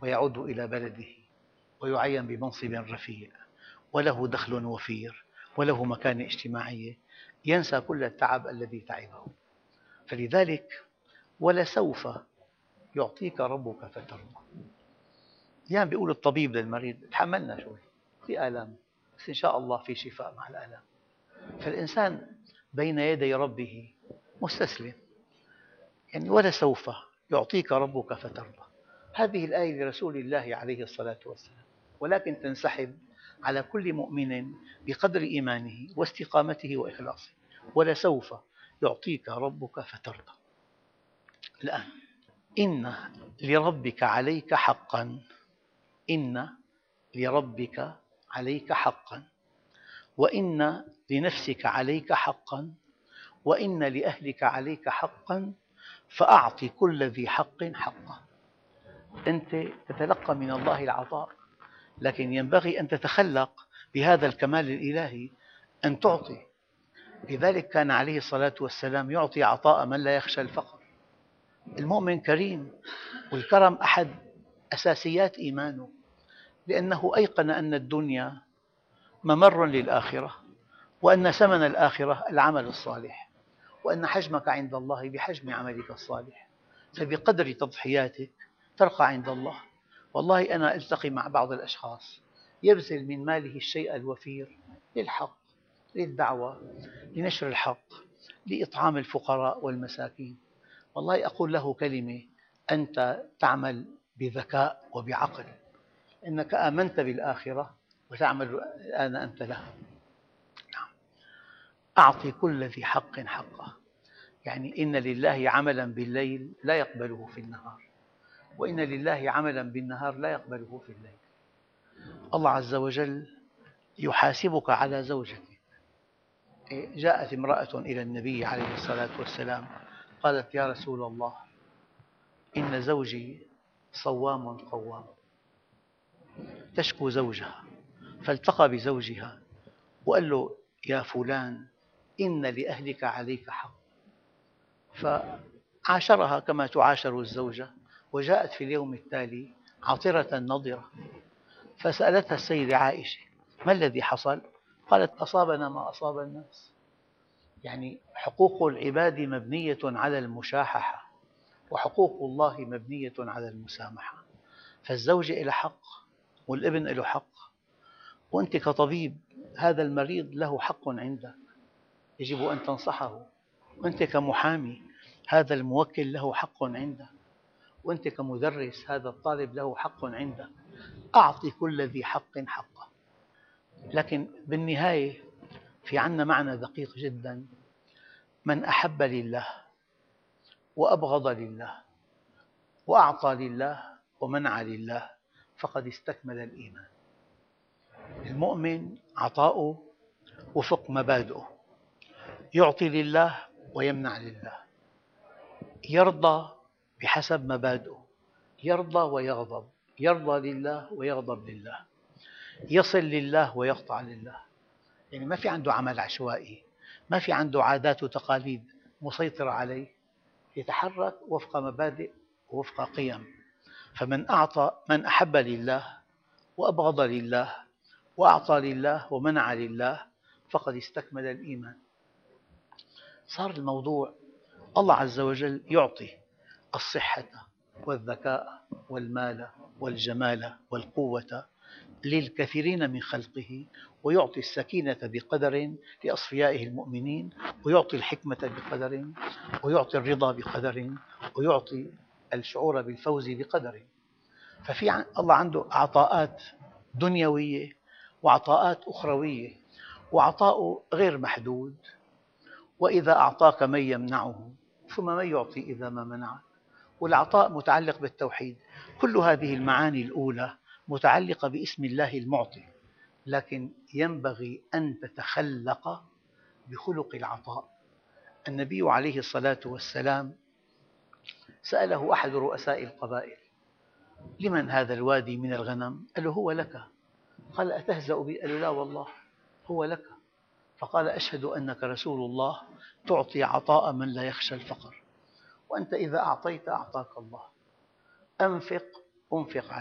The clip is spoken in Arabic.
ويعود إلى بلده ويعين بمنصب رفيع وله دخل وفير وله مكانة اجتماعية، ينسى كل التعب الذي تعبه. فلذلك ولسوف يعطيك ربك فترضى. يعني بيقول الطبيب للمريض تحملنا شوي، في آلام بس إن شاء الله في شفاء مع الآلام. فالإنسان بين يدي ربه مستسلم، يعني ولسوف يعطيك ربك فترضى. هذه الآية لرسول الله عليه الصلاة والسلام، ولكن تنسحب على كل مؤمن بقدر إيمانه واستقامته وإخلاصه. ولسوف يعطيك ربك فترضى. الآن إن لربك عليك حقا، إن لربك عليك حقا، وإن لنفسك عليك حقا، وإن لأهلك عليك حقا، فأعط كل ذي حق حقه. أنت تتلقى من الله العطاء، لكن ينبغي أن تتخلق بهذا الكمال الإلهي أن تعطي. لذلك كان عليه الصلاة والسلام يعطي عطاء من لا يخشى الفقر. المؤمن كريم، والكرم أحد أساسيات إيمانه، لأنه أيقن أن الدنيا ممر للآخرة، وأن ثمن الآخرة العمل الصالح، وأن حجمك عند الله بحجم عملك الصالح. فبقدر تضحياتك ترقى عند الله. والله أنا ألتقي مع بعض الأشخاص يبذل من ماله الشيء الوفير للحق، للدعوة، لنشر الحق، لإطعام الفقراء والمساكين. والله أقول له كلمة: أنت تعمل بذكاء وبعقل، إنك آمنت بالآخرة وتعمل الآن أنت لها. أعطي كل ذي حق حقه. يعني إن لله عملا بالليل لا يقبله في النهار، وإن لله عملا بالنهار لا يقبله في الليل. الله عز وجل يحاسبك على زوجتك. جاءت امرأة إلى النبي عليه الصلاة والسلام قالت: يا رسول الله، إن زوجي صوام قوام. تشكو زوجها، فالتقى بزوجها وقال له: يا فلان، إن لأهلك عليك حق. فعاشرها كما تعاشر الزوجة، وجاءت في اليوم التالي عطرة نضرة. فسألتها السيدة عائشة: ما الذي حصل؟ قالت: أصابنا ما أصاب الناس. يعني حقوق العباد مبنية على المشاححة، وحقوق الله مبنية على المسامحة. فالزوجة لها حق، والابن له حق، وأنت كطبيب هذا المريض له حق عندك يجب أن تنصحه، وأنت كمحامي هذا الموكل له حق عندك، وأنت كمدرس هذا الطالب له حق عندك. أعطي كل ذي حق حقه. لكن بالنهاية في عندنا معنى دقيق جدا: من أحب لله وأبغض لله وأعطى لله ومنع لله فقد استكمل الإيمان. المؤمن عطاؤه وفق مبادئه، يعطي لله ويمنع لله، يرضى بحسب مبادئه، يرضى ويغضب، يرضى لله ويغضب لله، يصل لله ويقطع لله. يعني ما في عنده عمل عشوائي، ما في عنده عادات وتقاليد مسيطرة عليه، يتحرك وفق مبادئ ووفق قيم. فمن من أحب لله وأبغض لله وأعطى لله ومنع لله فقد استكمل الإيمان. صار الموضوع الله عز وجل يعطي الصحة والذكاء والمال والجمال والقوة للكثيرين من خلقه، ويعطي السكينة بقدر لأصفيائه المؤمنين، ويعطي الحكمة بقدر، ويعطي الرضا بقدر، ويعطي الشعور بالفوز بقدر. ففي الله عنده عطاءات دنيوية وعطاءات أخروية، وعطاؤه غير محدود. وإذا أعطاك من يمنعه ثم من يعطي إذا ما منعك. والعطاء متعلق بالتوحيد. كل هذه المعاني الأولى متعلقة باسم الله المعطي، لكن ينبغي أن تتخلق بخلق العطاء. النبي عليه الصلاة والسلام سأله أحد رؤساء القبائل: لمن هذا الوادي من الغنم؟ قال له: هو لك. قال: أتهزأ بي؟ قال له: لا والله هو لك. فقال: أشهد أنك رسول الله تعطي عطاء من لا يخشى الفقر، وأنت إذا أعطيت أعطاك الله. أنفق أنفق